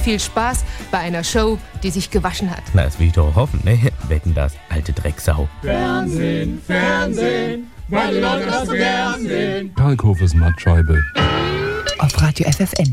viel Spaß bei einer Show, die sich gewaschen hat. Na, das will ich doch hoffen, ne? Wetten das, alte Drecksau. Fernsehen, weil die Leute das so gern sehen. Kalkhofes Mattscheibe. Auf Radio FFN.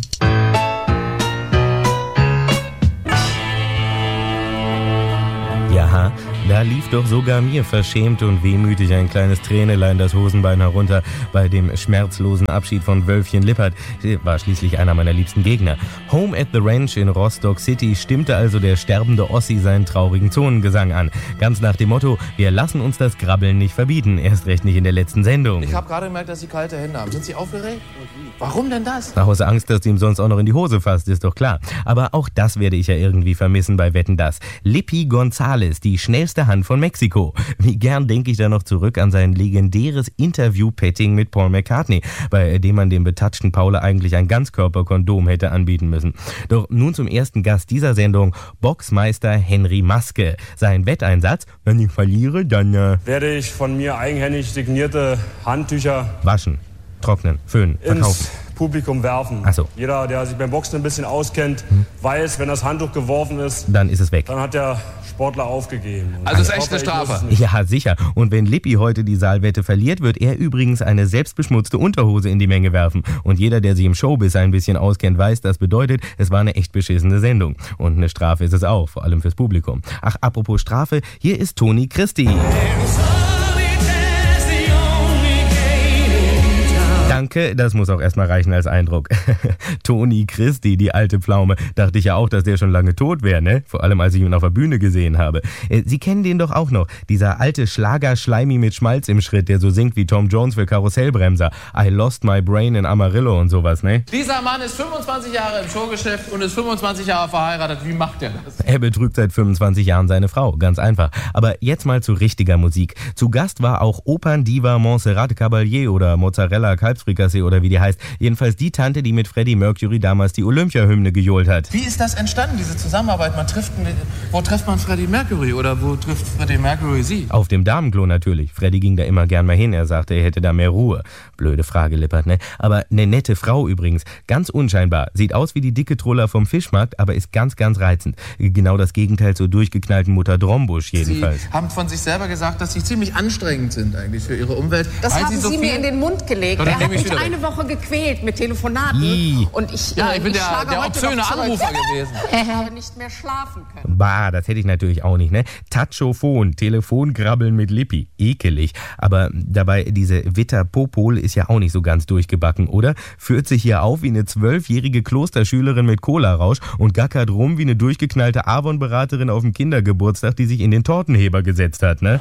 Ja, da lief doch sogar mir verschämt und wehmütig ein kleines Tränelein das Hosenbein herunter bei dem schmerzlosen Abschied von Wölfchen Lippert. War schließlich einer meiner liebsten Gegner. Home at the Ranch in Rostock City stimmte also der sterbende Ossi seinen traurigen Zonengesang an. Ganz nach dem Motto, wir lassen uns das Grabbeln nicht verbieten, erst recht nicht in der letzten Sendung. Ich habe gerade gemerkt, dass Sie kalte Hände haben. Sind Sie aufgeregt? Warum denn das? Aus Angst, dass du ihm sonst auch noch in die Hose fasst, ist doch klar. Aber auch das werde ich ja irgendwie vermissen bei Wetten, dass. Lippi González, die schnellste Hand von Mexiko. Wie gern denke ich da noch zurück an sein legendäres Interview-Petting mit Paul McCartney, bei dem man dem betatschten Paul eigentlich ein Ganzkörperkondom hätte anbieten müssen. Doch nun zum ersten Gast dieser Sendung, Boxmeister Henry Maske. Sein Wetteinsatz, wenn ich verliere, dann werde ich von mir eigenhändig signierte Handtücher waschen, trocknen, föhnen, verkaufen. Ins Publikum werfen. Ach so. Jeder, der sich beim Boxen ein bisschen auskennt, weiß, wenn das Handtuch geworfen ist, dann ist es weg. Dann hat der Sportler aufgegeben. Also ist echt eine Strafe? Ja, sicher. Und wenn Lippi heute die Saalwette verliert, wird er übrigens eine selbstbeschmutzte Unterhose in die Menge werfen. Und jeder, der sich im Showbiz ein bisschen auskennt, weiß, das bedeutet, es war eine echt beschissene Sendung. Und eine Strafe ist es auch, vor allem fürs Publikum. Ach, apropos Strafe, hier ist Toni Christie. Danke, das muss auch erstmal reichen als Eindruck. Toni Christie, die alte Pflaume. Dachte ich ja auch, dass der schon lange tot wäre, ne? Vor allem, als ich ihn auf der Bühne gesehen habe. Sie kennen den doch auch noch. Dieser alte Schlager-Schleimi mit Schmalz im Schritt, der so singt wie Tom Jones für Karussellbremser. I lost my brain in Amarillo und sowas, ne? Dieser Mann ist 25 Jahre im Showgeschäft und ist 25 Jahre verheiratet. Wie macht er das? Er betrügt seit 25 Jahren seine Frau, ganz einfach. Aber jetzt mal zu richtiger Musik. Zu Gast war auch Operndiva Montserrat Caballé oder Mozzarella Kalbsfrikassee oder wie die heißt. Jedenfalls die Tante, die mit Freddie Mercury damals die Olympia-Hymne gejohlt hat. Wie ist das entstanden, diese Zusammenarbeit? Wo trifft man Freddie Mercury oder wo trifft Freddie Mercury Sie? Auf dem Damenklo natürlich. Freddie ging da immer gern mal hin. Er sagte, er hätte da mehr Ruhe. Blöde Frage, Lippert, ne? Aber eine nette Frau übrigens. Ganz unscheinbar. Sieht aus wie die dicke Troller vom Fischmarkt, aber ist ganz, ganz reizend. Genau das Gegenteil zur durchgeknallten Mutter Drombusch jedenfalls. Sie haben von sich selber gesagt, dass Sie ziemlich anstrengend sind eigentlich für Ihre Umwelt. Das haben Sie mir in den Mund gelegt. Er hat mich eine Woche gequält mit Telefonaten. Und ich bin der obszöne Anrufer gewesen. Ich habe nicht mehr schlafen können. Bah, das hätte ich natürlich auch nicht, ne? Tachophon, Telefongrabbeln mit Lippi. Ekelig. Aber dabei, diese Witter Popol ist ja auch nicht so ganz durchgebacken, oder? Führt sich hier auf wie eine 12-jährige Klosterschülerin mit Cola-Rausch und gackert rum wie eine durchgeknallte Avon-Beraterin auf dem Kindergeburtstag, die sich in den Tortenheber gesetzt hat, ne?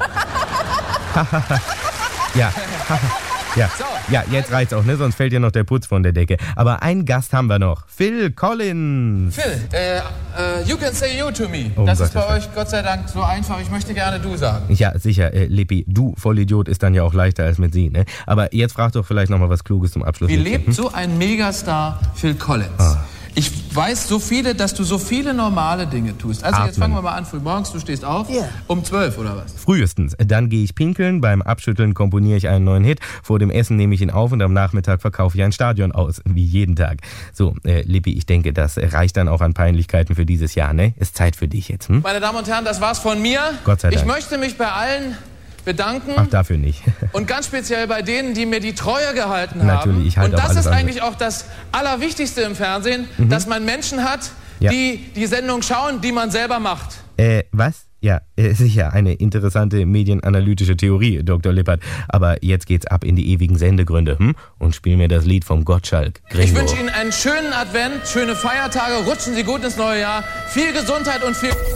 Ja, jetzt reicht's auch, ne? Sonst fällt ja noch der Putz von der Decke. Aber einen Gast haben wir noch. Phil Collins. Phil, you can say you to me. Oh, das ist bei euch Gott sei Dank so einfach. Ich möchte gerne du sagen. Ja, sicher, Lippi. Du, Vollidiot, ist dann ja auch leichter als mit sie, ne? Aber jetzt frag doch vielleicht noch mal was Kluges zum Abschluss. Wie lebt so ein Megastar Phil Collins? Ah. Ich weiß dass du so viele normale Dinge tust. Also jetzt fangen wir mal an, frühmorgens, du stehst auf, um 12 oder was? Frühestens. Dann gehe ich pinkeln, beim Abschütteln komponiere ich einen neuen Hit, vor dem Essen nehme ich ihn auf und am Nachmittag verkaufe ich ein Stadion aus, wie jeden Tag. So, Lippi, ich denke, das reicht dann auch an Peinlichkeiten für dieses Jahr, ne? Ist Zeit für dich jetzt, hm? Meine Damen und Herren, das war's von mir. Gott sei Dank. Ich möchte mich bei allen bedanken. Ach, dafür nicht. Und ganz speziell bei denen, die mir die Treue gehalten haben. Natürlich, ich halte und das auch alles ist andere. eigentlich auch das Allerwichtigste im Fernsehen, dass man Menschen hat, die die Sendung schauen, die man selber macht. Was? Ja, sicher, eine interessante medienanalytische Theorie, Dr. Lippert. Aber jetzt geht's ab in die ewigen Sendegründe, Und spiel mir das Lied vom Gottschalk. Gringo. Ich wünsche Ihnen einen schönen Advent, schöne Feiertage, rutschen Sie gut ins neue Jahr, viel Gesundheit und viel...